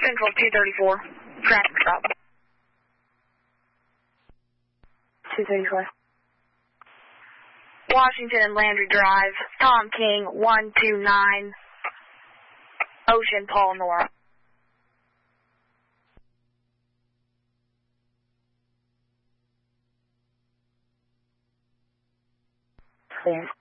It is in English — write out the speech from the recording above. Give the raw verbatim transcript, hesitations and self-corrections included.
Central two thirty-four. Traffic stop. two thirty-four. Washington and Landry Drive. Tom King, one two nine. Ocean, Paul Nora. Clear.